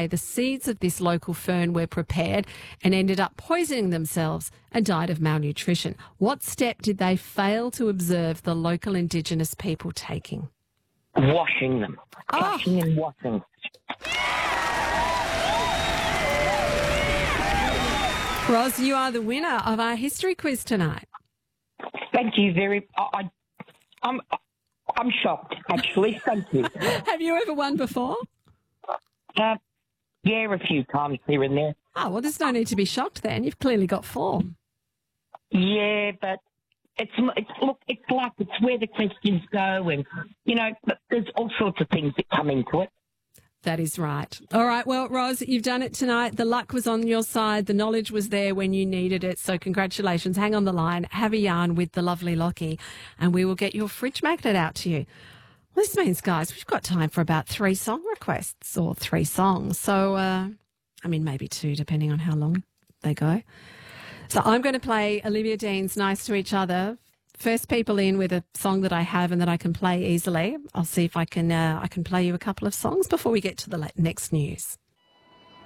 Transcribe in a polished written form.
say the seeds of this local fern were prepared and ended up poisoning themselves and died of malnutrition. What step did they fail to observe the local Indigenous people taking? Washing them. Washing and washing. Roz, you are the winner of our history quiz tonight. Thank you I'm shocked, actually. Thank you. Have you ever won before? Yeah, a few times here and there. Oh, well, there's no need to be shocked then. You've clearly got form. Yeah, but it's where the questions go and, but there's all sorts of things that come into it. That is right. All right. Well, Roz, you've done it tonight. The luck was on your side. The knowledge was there when you needed it. So congratulations. Hang on the line. Have a yarn with the lovely Lockie and we will get your fridge magnet out to you. Well, this means, guys, we've got time for about 3 song requests or 3 songs. So, maybe 2, depending on how long they go. So I'm going to play Olivia Dean's Nice to Each Other. First people in with a song that I have and that I can play easily. I'll see if I can play you a couple of songs before we get to the next news.